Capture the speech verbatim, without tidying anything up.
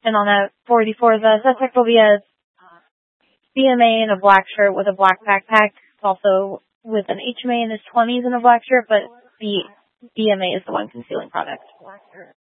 question on that for you. For the suspect will be a B M A in a black shirt with a black backpack. It's also with an H M A in his twenties in a black shirt, but the B M A is the one concealing product.